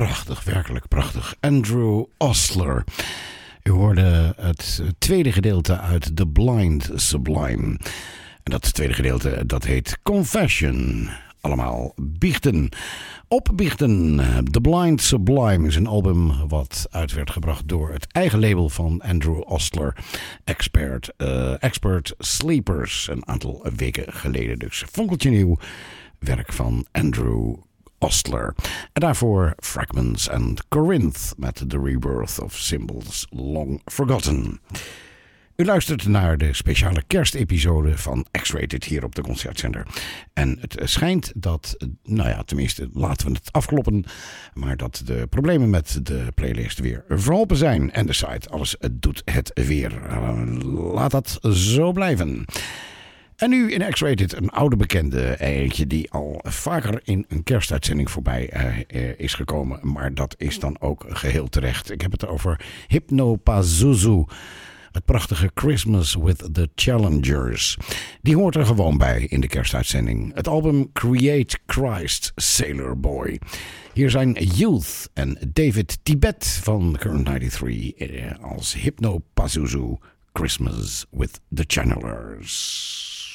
prachtig, werkelijk prachtig. Andrew Ostler. U hoorde het tweede gedeelte uit The Blind Sublime. En dat tweede gedeelte, dat heet Confession. Allemaal biechten. Opbiechten. The Blind Sublime is een album wat uit werd gebracht door het eigen label van Andrew Ostler. Expert Sleepers. Een aantal weken geleden dus. Fonkeltje nieuw werk van Andrew Ostler. En daarvoor Fragments and Corinth met The Rebirth of Symbols Long Forgotten. U luistert naar de speciale kerstepisode van X-Rated hier op de Concertzender. En het schijnt dat, tenminste laten we het afkloppen, maar dat de problemen met de playlist weer verholpen zijn. En de site, alles doet het weer. Laat dat zo blijven. En nu in X-Rated een oude bekende, eentje die al vaker in een kerstuitzending voorbij is gekomen. Maar dat is dan ook geheel terecht. Ik heb het over Hypno Pazuzu. Het prachtige Christmas with the Challengers. Die hoort er gewoon bij in de kerstuitzending. Het album Create Christ Sailor Boy. Hier zijn Youth en David Tibet van Current 93 als Hypno Pazuzu Christmas with the Channelers.